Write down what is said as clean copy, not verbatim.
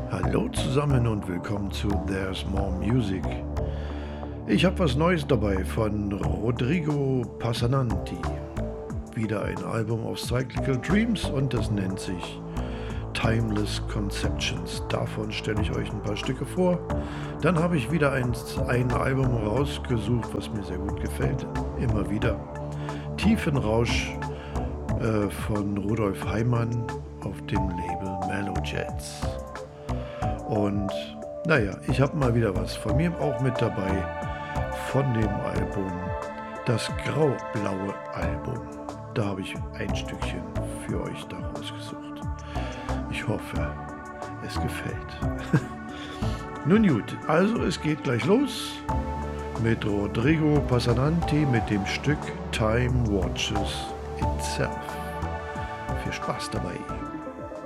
Hallo zusammen und willkommen zu There's More Music. Ich habe was Neues dabei von Rodrigo Passananti. Wieder ein Album auf Cyclical Dreams und das nennt sich Timeless Conceptions. Davon stelle ich euch ein paar Stücke vor. Dann habe ich wieder ein Album rausgesucht, was mir sehr gut gefällt. Immer wieder. Tiefenrausch von Rudolf Heimann auf dem Label Mellow Jets. Und naja, ich habe mal wieder was von mir auch mit dabei von dem Album, das Grau-Blaue Album. Da habe ich ein Stückchen für euch da rausgesucht. Ich hoffe, es gefällt. Nun gut, also es geht gleich los mit Rodrigo Passananti mit dem Stück Time Watches Itself. Viel Spaß dabei.